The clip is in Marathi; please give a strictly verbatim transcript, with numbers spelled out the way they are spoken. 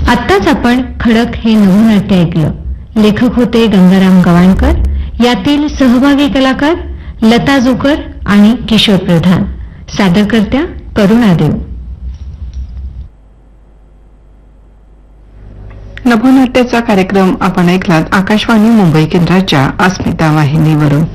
आत्ताच आपण खडक हे नवनाट्य ऐकलं. लेखक होते गंगाराम गवाणकर. यातील सहभागी कलाकार लता जोकर आणि किशोर प्रधान. सादरकर्त्या करुणादेव. नभोनाट्याचा कार्यक्रम आपण ऐकलात आकाशवाणी मुंबई केंद्राच्या अस्मिता वाहिनीवरून.